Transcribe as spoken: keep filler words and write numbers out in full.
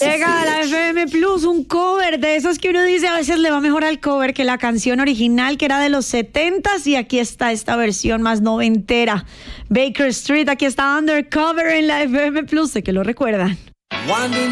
Llega a la F M Plus un cover de esos que uno dice a veces le va mejor al cover que la canción original, que era de los setentas, y aquí está esta versión más noventera. Baker Street, aquí está Undercover en la F M Plus, sé que lo recuerdan.